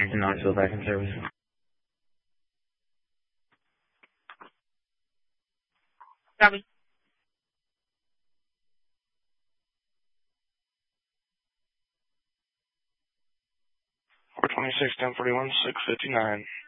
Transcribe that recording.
Knoxville back in service. Copy. 426, 1041, 659.